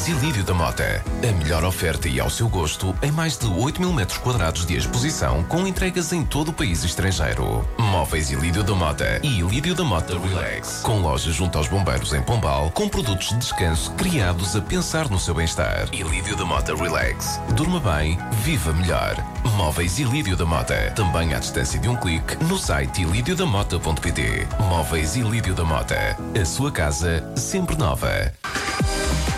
Ilídio da Mota. A melhor oferta e ao seu gosto em mais de 8 mil metros quadrados de exposição com entregas em todo o país e estrangeiro. Móveis Ilídio da Mota e Ilídio da Mota Relax. Com loja junto aos bombeiros em Pombal, com produtos de descanso criados a pensar no seu bem-estar. Ilídio da Mota Relax. Durma bem, viva melhor. Móveis Ilídio da Mota. Também à distância de um clique no site ilidiodamota.pt. Móveis Ilídio da Mota. A sua casa sempre nova.